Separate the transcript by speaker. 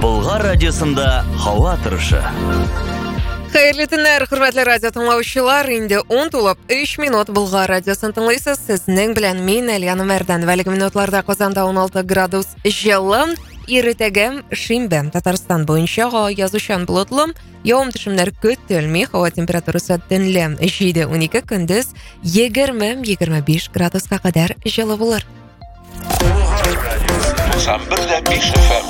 Speaker 1: Болгар радиосында һава торышы.
Speaker 2: Хәерле төннәр, хөрмәтле радио тыңлаучылар. Инде 10 тулып 3 минут Болгар радиосын тыңлыйсыз. Сезнең белән мин Әлияна Мәрдан. Әлеге минутларда Казанда 16 градус җылы. Иртәгә шимбә. Татарстан буенча язучан болытлы. Явым-төшемнәр көтелми. Һава температурасы төнлә 7-12, көндез 20-25 градуска кадәр җылы булыр.
Speaker 3: 91.5 FM.